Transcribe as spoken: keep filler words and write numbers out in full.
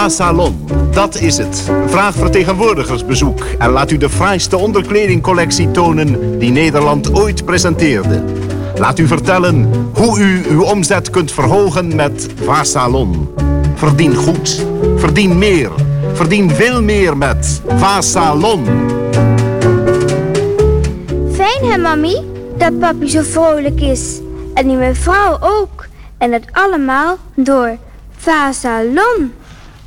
Va-salon, dat is het. Vraag vertegenwoordigersbezoek en laat u de fraaiste onderkledingcollectie tonen die Nederland ooit presenteerde. Laat u vertellen hoe u uw omzet kunt verhogen met Va-salon. Verdien goed, verdien meer, verdien veel meer met Va-salon. Fijn hè, mami, dat papi zo vrolijk is. En die mevrouw ook. En dat allemaal door Va-salon.